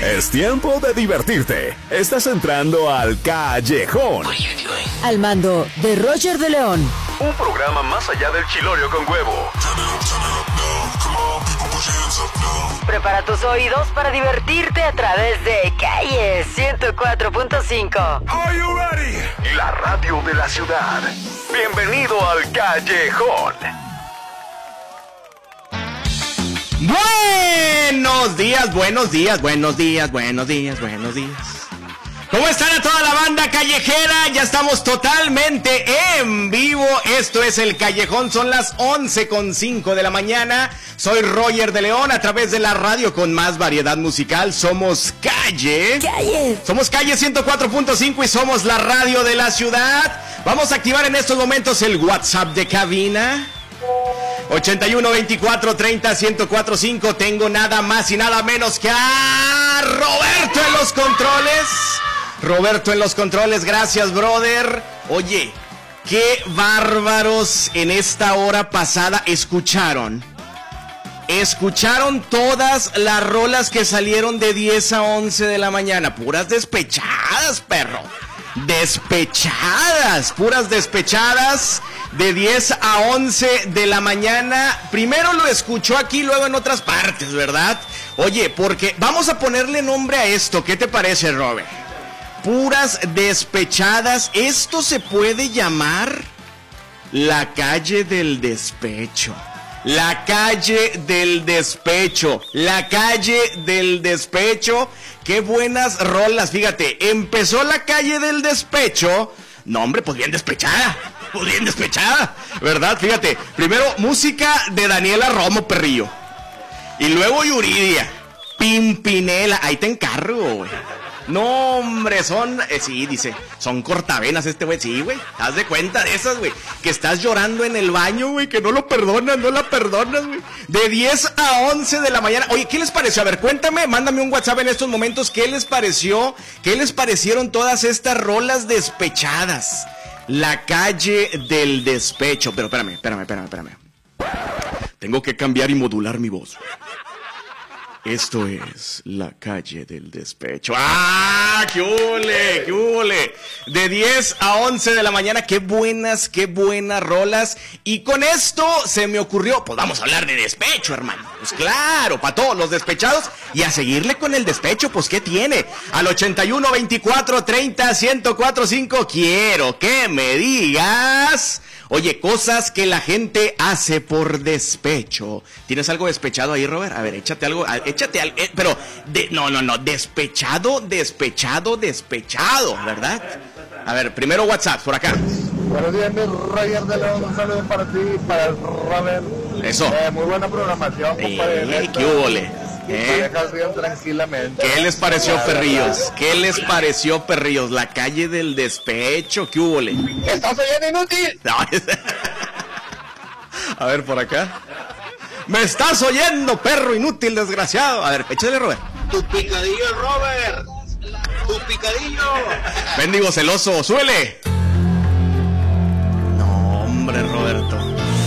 Es tiempo de divertirte. Estás entrando al Callejón. Al mando de Roger de León. Un programa más allá del chilorio con huevo. Prepara tus oídos para divertirte a través de Calle 104.5. Are you ready? La radio de la ciudad. Bienvenido al Callejón. Buenos días, buenos días, buenos días, buenos días, buenos días. ¿Cómo están a toda la banda callejera? Ya estamos totalmente en vivo. Esto es El Callejón, son las 11:05 de la mañana. Soy Roger de León, a través de la radio con más variedad musical. Somos Calle. Somos Calle 104.5 y somos la radio de la ciudad. Vamos a activar en estos momentos el WhatsApp de cabina. 81 24 30 1045. Tengo nada más y nada menos que a Roberto en los controles. Roberto en los controles, gracias, brother. Oye, qué bárbaros en esta hora pasada. Escucharon todas las rolas que salieron de 10 a 11 de la mañana. Puras despechadas, perro. Despechadas, puras despechadas. De 10 a 11 de la mañana. Primero lo escuchó aquí, luego en otras partes, ¿verdad? Oye, porque vamos a ponerle nombre a esto. ¿Qué te parece, Robert? Puras despechadas. Esto se puede llamar la calle del despecho. La calle del despecho. La calle del despecho. Qué buenas rolas. Fíjate, empezó la calle del despecho. No, hombre, pues bien despechada. Pues bien despechada, ¿verdad? Fíjate, primero música de Daniela Romo, perrillo. Y luego Yuridia. Pimpinela. Ahí te encargo, güey. No, hombre, son... sí, dice, son cortavenas este güey. Sí, güey, haz de cuenta de esas, güey. Que estás llorando en el baño, güey, que no lo perdonas, no la perdonas, güey. De 10 a 11 de la mañana. Oye, ¿qué les pareció? A ver, cuéntame, mándame un WhatsApp en estos momentos. ¿Qué les pareció? ¿Qué les parecieron todas estas rolas despechadas? La calle del despecho. Pero espérame. Tengo que cambiar y modular mi voz. Esto es la calle del despecho. ¡Ah! ¡Qué hule! De 10 a 11 de la mañana. Qué buenas rolas. Y con esto se me ocurrió, pues vamos a hablar de despecho, hermano. Pues claro, para todos los despechados. Y a seguirle con el despecho, pues ¿qué tiene? Al 81 24 30 1045. Quiero que me digas... Oye, cosas que la gente hace por despecho. ¿Tienes algo despechado ahí, Robert? A ver, échate algo, pero, no, despechado, ¿verdad? A ver, primero WhatsApp, por acá. Buenos días, mi Roger de León, un saludo para ti, para el Robert. Eso. Muy buena programación, compadre. ¿Qué hubole? Dejas bien tranquilamente. ¿Qué les pareció, perrillos? ¿Qué les pareció, perrillos? La calle del despecho, ¿qué hubole? ¿Estás oyendo, inútil? No. A ver, por acá. ¡Me estás oyendo, perro inútil, desgraciado! A ver, échale, Robert. Tu picadillo, Robert. Tu picadillo. Mendigo celoso, súbele. No, hombre, Roberto.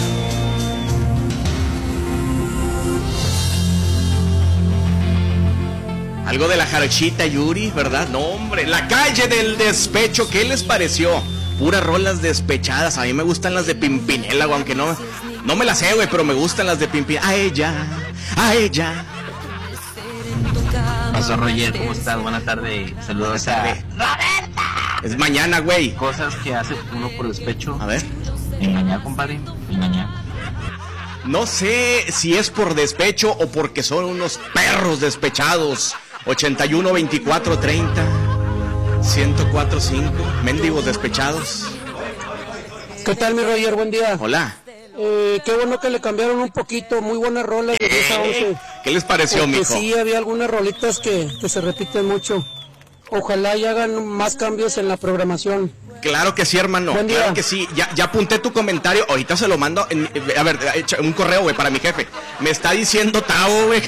Algo de la jarochita Yuri, ¿verdad? No, hombre. La calle del despecho, ¿qué les pareció? Puras rolas despechadas. A mí me gustan las de Pimpinela, aunque no me las sé, güey, pero me gustan las de Pimpinela. A ella. Pasó, Roger, ¿cómo estás? Buenas tardes. Saludos a Roberta. Es mañana, güey. Cosas que hace uno por despecho. A ver. Engañar, compadre. Engañar. No sé si es por despecho o porque son unos perros despechados. 81 24 30 1045. Mendigos despechados. ¿Qué tal, mi Roger? Buen día. Hola. Qué bueno que le cambiaron un poquito. Muy buenas rolas de 10 a 11. ¿Qué les pareció, porque mijo? sí, había algunas rolitas que se repiten mucho. Ojalá y hagan más cambios en la programación. Claro que sí, hermano. Buen día. Claro que sí. Ya apunté tu comentario. Ahorita se lo mando. A ver, echa un correo, güey, para mi jefe. Me está diciendo Tavo, güey.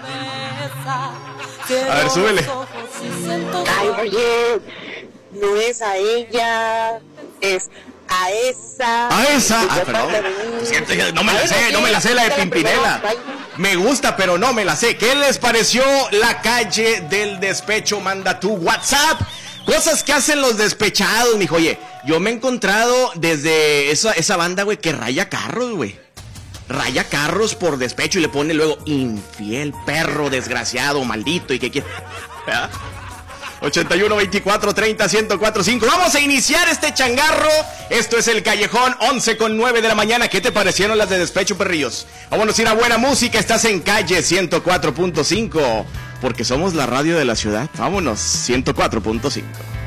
A ver, súbele. Ay, oye, no es a ella, es a esa. Ah, perdón. No me la sé la de Pimpinela. Me gusta, pero no me la sé. ¿Qué les pareció La Calle del Despecho? Manda tu WhatsApp. Cosas que hacen los despechados, mijo. Oye, yo me he encontrado desde esa banda, güey, que raya carros, güey. Raya carros por despecho y le pone luego infiel, perro, desgraciado, maldito y que quiere. 81 24 30 1045. Vamos a iniciar este changarro. Esto es el Callejón, 11:09 de la mañana. ¿Qué te parecieron las de despecho, perrillos? Vámonos a ir a buena música. Estás en Calle 104.5, porque somos la radio de la ciudad. Vámonos, 104.5.